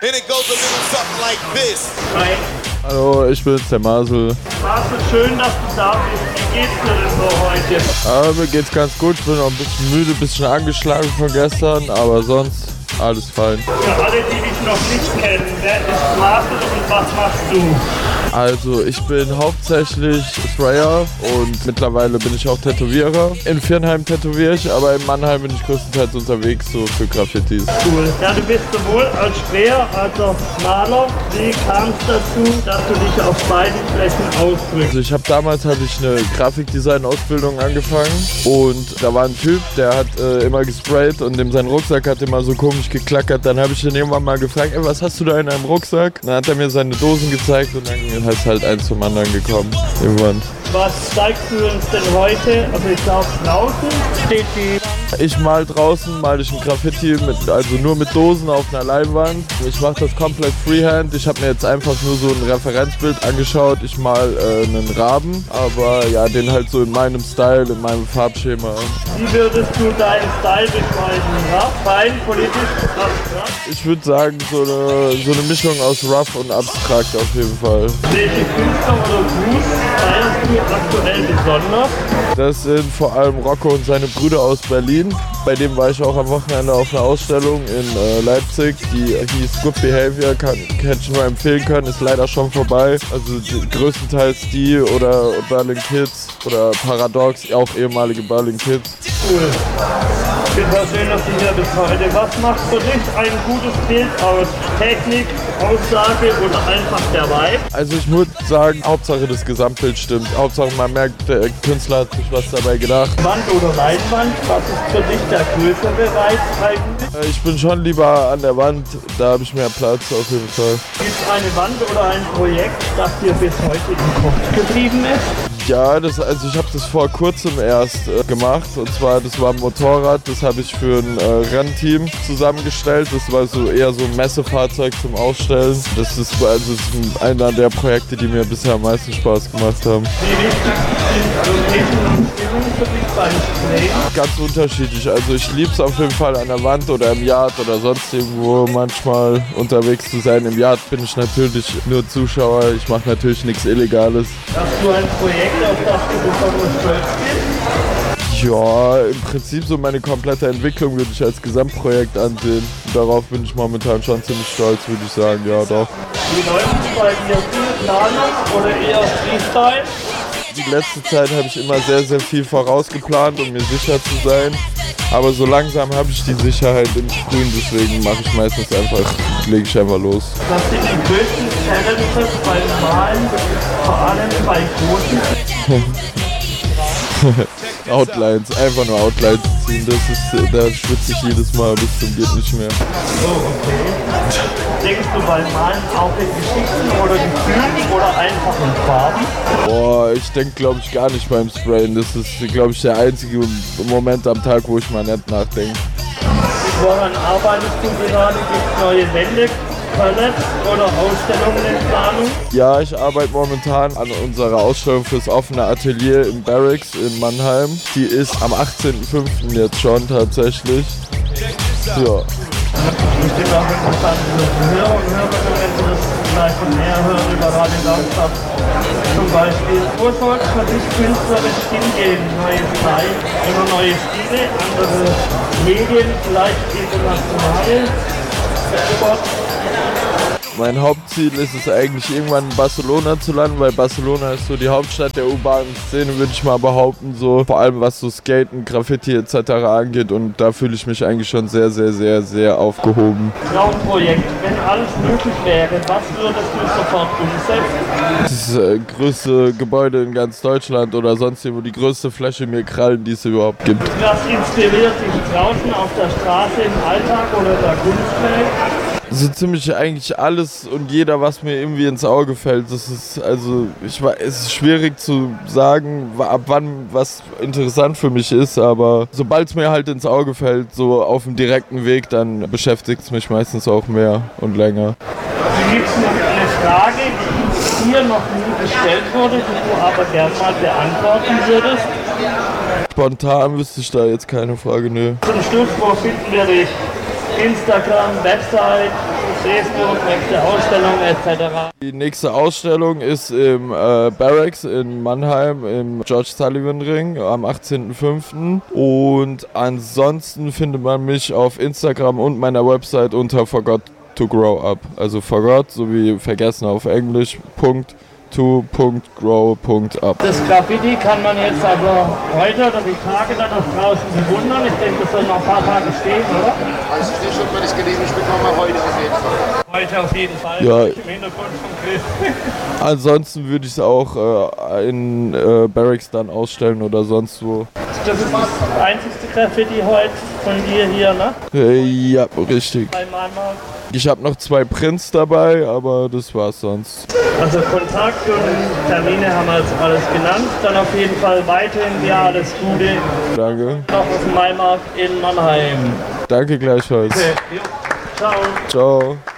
And it goes a little something like this. Hi. Hallo, ich bin's, der Marcel. Marcel, schön, dass du da bist. Wie geht's dir denn so heute? Mir geht's ganz gut, ich bin noch ein bisschen müde, ein bisschen angeschlagen von gestern, aber sonst alles fein. Für alle, die dich noch nicht kennen, wer ist Marcel und was machst du? Also ich bin hauptsächlich Sprayer und mittlerweile bin ich auch Tätowierer. In Viernheim tätowiere ich, aber in Mannheim bin ich größtenteils unterwegs, so für Graffitis. Cool. Ja, du bist sowohl als Sprayer als auch Maler. Wie kam es dazu, dass du dich auf beiden Flächen ausdrückst? Also damals hatte ich eine Grafikdesign-Ausbildung angefangen und da war ein Typ, der hat immer gesprayt und sein Rucksack hat immer so komisch geklackert. Dann habe ich ihn irgendwann mal gefragt, ey, was hast du da in deinem Rucksack? Dann hat er mir seine Dosen gezeigt und dann ist halt eins zum anderen gekommen. Irgendwann. Was zeigst du uns denn heute? Also ich glaube draußen steht die... Ich mal draußen, mal ich ein Graffiti, also nur mit Dosen auf einer Leinwand. Ich mache das komplett freehand. Ich habe mir jetzt einfach nur so ein Referenzbild angeschaut. Ich mal einen Raben, aber ja, den halt so in meinem Style, in meinem Farbschema. Wie würdest du deinen Style beschreiben? Rough, fein, politisch, abstrakt? Ich würde sagen, so eine Mischung aus rough und abstrakt auf jeden Fall. Welche Künstler oder Groups feierst du aktuell besonders? Das sind vor allem Rocco und seine Brüder aus Berlin. Bei dem war ich auch am Wochenende auf einer Ausstellung in Leipzig, die hieß Good Behavior, hätte ich nur empfehlen können, ist leider schon vorbei. Also größtenteils die oder Berlin Kids oder Paradox, auch ehemalige Berlin Kids. Cool. Ich bin persönlich sicher bis heute. Was macht für dich ein gutes Bild aus Technik, Aussage oder einfach der Vibe? Also ich würde sagen, Hauptsache das Gesamtbild stimmt. Hauptsache man merkt, der Künstler hat sich was dabei gedacht. Wand oder Leinwand, was ist für dich der größere Reiz eigentlich? Ich bin schon lieber an der Wand, da habe ich mehr Platz auf jeden Fall. Gibt es eine Wand oder ein Projekt, das dir bis heute im Kopf geblieben ist? Ja, ich habe das vor kurzem erst gemacht und zwar, das war ein Motorrad, das habe ich für ein Rennteam zusammengestellt. Das war so eher so ein Messefahrzeug zum Ausstellen. Das ist einer der Projekte, die mir bisher am meisten Spaß gemacht haben. Wie wichtig sind Location und Stimmung für dich beim Sprayen? Ganz unterschiedlich, also ich liebe es auf jeden Fall an der Wand oder im Yard oder sonst irgendwo manchmal unterwegs zu sein. Im Yard bin ich natürlich nur Zuschauer, ich mache natürlich nichts Illegales. Hast du ein Projekt, auf das du besonders stolz bist? Ja, im Prinzip so meine komplette Entwicklung würde ich als Gesamtprojekt ansehen. Darauf bin ich momentan schon ziemlich stolz, würde ich sagen, ja doch. Wie läuft es bei dir? Viel Planung oder eher Freestyle? Die letzte Zeit habe ich immer sehr, sehr viel vorausgeplant, um mir sicher zu sein. Aber so langsam habe ich die Sicherheit im Grün, deswegen lege ich einfach los. Was sind die größten Challenges beim Malen, vor allem bei großen? Outlines, einfach nur Outlines ziehen, da schwitze ich jedes Mal bis zum geht nicht mehr. Oh, okay. Denkst du beim Malen auch in Geschichten oder Gefühlen oder einfach in Farben? Boah, ich denke glaube ich gar nicht beim Sprayen, das ist glaube ich der einzige Moment am Tag, wo ich mal nicht nachdenke. Woran arbeitest du gerade? Gibt es neue Wände? Oder Ausstellungen in Planung? Ja, ich arbeite momentan an unserer Ausstellung fürs offene Atelier im Barracks in Mannheim. Die ist am 18.05. jetzt schon tatsächlich. Ja. Bestimmt auch interessant für Hörer und Hörerinnen, wenn sie das vielleicht von näher hören über Radio Darmstadt. Zum Beispiel, wo soll es für dich künstlerisch hingehen? Neue Zeit, immer neue Stile, andere Medien, vielleicht internationale Sport. Mein Hauptziel ist es eigentlich irgendwann in Barcelona zu landen, weil Barcelona ist so die Hauptstadt der urbanen Szene, würde ich mal behaupten, so vor allem was so Skaten, Graffiti etc. angeht und da fühle ich mich eigentlich schon sehr, sehr, sehr, sehr aufgehoben. Traumprojekt, wenn alles möglich wäre, was würdest du sofort umsetzen? Das größte Gebäude in ganz Deutschland oder sonst irgendwo die größte Fläche mir krallen, die es überhaupt gibt. Was inspiriert dich draußen auf der Straße, im Alltag oder der Kunstwelt? So ziemlich eigentlich alles und jeder, was mir irgendwie ins Auge fällt. Das ist es ist schwierig zu sagen, ab wann was interessant für mich ist, aber sobald es mir halt ins Auge fällt, so auf dem direkten Weg, dann beschäftigt es mich meistens auch mehr und länger. Gibt es noch eine Frage, die dir noch nie gestellt wurde, die du aber gerne mal beantworten würdest? Spontan wüsste ich da jetzt keine Frage, nö. Zum Schluss, wo finden wir dich? Instagram, Website, Facebook, nächste Ausstellung etc. Die nächste Ausstellung ist im Barracks in Mannheim im George Sullivan Ring am 18.05. Und ansonsten findet man mich auf Instagram und meiner Website unter Forgot to Grow Up. Also Forgot sowie vergessen auf Englisch, .to.grow.up. Das Graffiti kann man jetzt aber heute oder die Tage dann noch draußen bewundern. Ich denke, das soll noch ein paar Tage stehen, oder? Also ich schon mal das genehmigt bekommen, heute auf jeden Fall. Heute auf jeden Fall. Ja. Im Hintergrund von Chris. Ansonsten würde ich es auch in Barracks dann ausstellen oder sonst wo. Das ist das einzigste Graffiti heute von dir hier, ne? Ja, richtig. Bei Mannheim. Ich habe noch 2 Prints dabei, aber das war's sonst. Also Kontakt und Termine haben wir jetzt alles genannt. Dann auf jeden Fall weiterhin dir alles Gute. Danke. Noch auf dem Maimarkt in Mannheim. Danke gleichfalls. Okay. Jo. Ciao. Ciao.